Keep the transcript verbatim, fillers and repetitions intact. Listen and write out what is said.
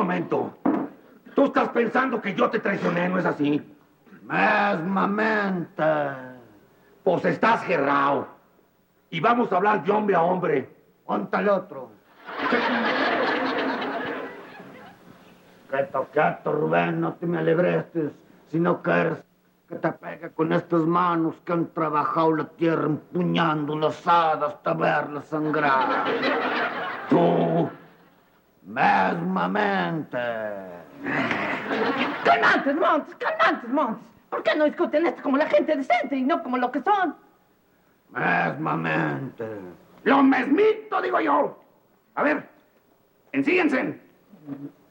momento. Tú estás pensando que yo te traicioné, ¿no es así? Mesmamente. Pues estás gerrao. Y vamos a hablar de hombre a hombre. Ponte el otro. Quieto, quieto, Rubén, no te me alebrestes. Si no quieres que te pegue con estas manos que han trabajado la tierra empuñando una asada hasta verla sangrar. Tú. Mesmamente. Calmantes, Montes, calmantes, Montes. ¿Por qué no discuten esto como la gente decente y no como lo que son? Mesmamente. Lo mesmito, digo yo. A ver, ensíguense.